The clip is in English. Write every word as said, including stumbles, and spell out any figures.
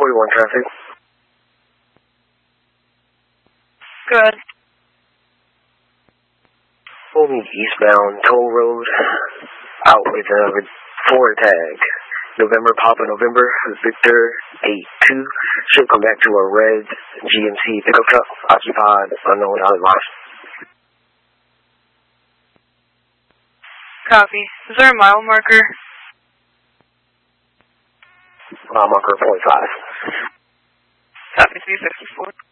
forty-one traffic. Good. Moving eastbound Toll Road. Out with a uh, Ford tag. November, Papa November, Victor eight two. Should come back to a red G M C pickup truck. Occupied, unknown outline. Copy. Is there a mile marker? Mile marker point five. Copy, three sixty-four.